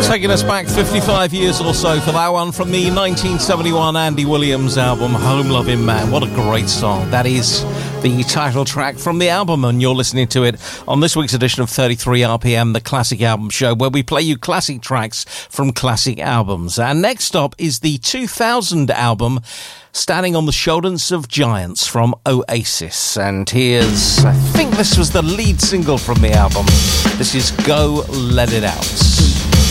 Taking us back 55 years or so for that one from the 1971 Andy Williams album, Home Loving Man. What a great song. That is the title track from the album, and you're listening to it on this week's edition of 33 RPM, the Classic Album Show, where we play you classic tracks from classic albums. And next up is the 2000 album, Standing on the Shoulders of Giants, from Oasis. And here's, I think this was the lead single from the album. This is Go Let It Out.